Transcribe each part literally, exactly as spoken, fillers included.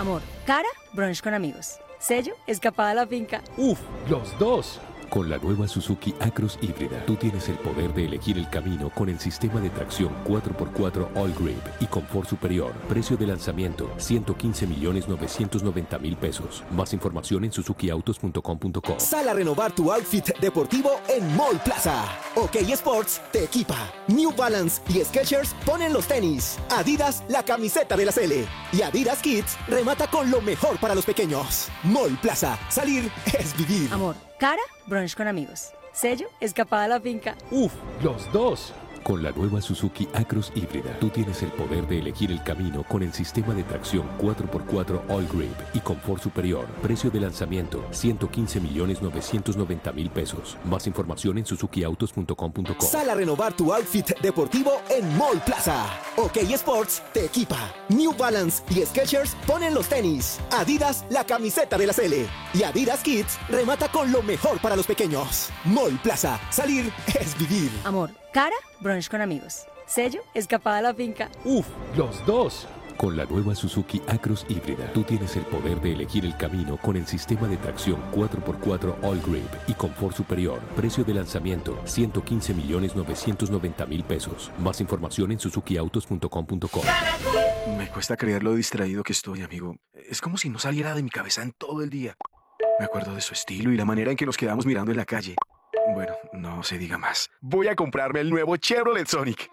Amor, cara, brunch con amigos. Sello, escapada a la finca. Uf, los dos. Con la nueva Suzuki Acros híbrida, tú tienes el poder de elegir el camino con el sistema de tracción cuatro por cuatro All Grip y confort superior. Precio de lanzamiento, ciento quince millones novecientos noventa mil pesos. Más información en suzuki autos punto com punto co. Sal a renovar tu outfit deportivo en Mall Plaza. OK Sports te equipa. New Balance y Skechers ponen los tenis. Adidas la camiseta de la Sele. Y Adidas Kids remata con lo mejor para los pequeños. Mall Plaza. Salir es vivir. Amor, cara, brunch con amigos. Sello, escapada a la finca. Uf, los dos. Con la nueva Suzuki Acros híbrida, tú tienes el poder de elegir el camino con el sistema de tracción cuatro por cuatro All Grip y confort superior. Precio de lanzamiento, ciento quince millones novecientos noventa mil pesos. Más información en suzuki autos punto com punto co. Sal a renovar tu outfit deportivo en Mall Plaza. OK Sports te equipa. New Balance y Skechers ponen los tenis. Adidas la camiseta de la Sele. Y Adidas Kids remata con lo mejor para los pequeños. Mall Plaza. Salir es vivir. Amor, cara, brunch con amigos. Sello, escapada a la finca. Uf, los dos. Con la nueva Suzuki Acros híbrida, tú tienes el poder de elegir el camino con el sistema de tracción cuatro por cuatro All Grip y confort superior. Precio de lanzamiento, ciento quince millones novecientos noventa mil pesos. Más información en suzuki autos punto com punto co. Me cuesta creer lo distraído que estoy, amigo. Es como si no saliera de mi cabeza en todo el día. Me acuerdo de su estilo y la manera en que nos quedamos mirando en la calle. Bueno, no se diga más. Voy a comprarme el nuevo Chevrolet Sonic.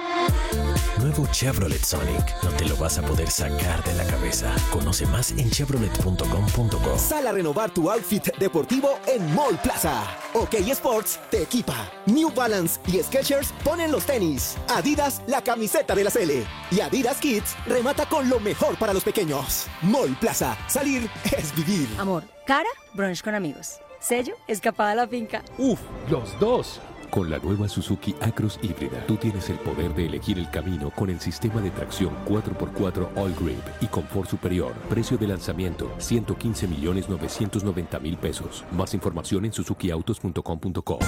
Nuevo Chevrolet Sonic. No te lo vas a poder sacar de la cabeza. Conoce más en chevrolet punto com punto co. Sal a renovar tu outfit deportivo en Mall Plaza. OK Sports te equipa. New Balance y Skechers ponen los tenis. Adidas la camiseta de la Sele. Y Adidas Kids remata con lo mejor para los pequeños. Mall Plaza. Salir es vivir. Amor, cara, brunch con amigos. Sello, escapada a la finca. Uf, los dos. Con la nueva Suzuki Acros híbrida, tú tienes el poder de elegir el camino con el sistema de tracción cuatro por cuatro All Grip y confort superior. Precio de lanzamiento, ciento quince millones novecientos noventa mil pesos. Más información en suzuki autos punto com punto co.